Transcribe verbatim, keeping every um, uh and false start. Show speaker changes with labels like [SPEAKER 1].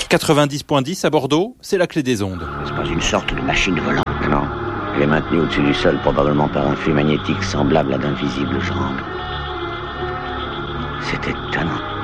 [SPEAKER 1] quatre-vingt-dix point dix à Bordeaux, c'est la clé des ondes.
[SPEAKER 2] C'est pas une sorte de machine volante. Non, elle est maintenue au-dessus du sol, probablement par un flux magnétique semblable à d'invisibles jambes. C'est étonnant.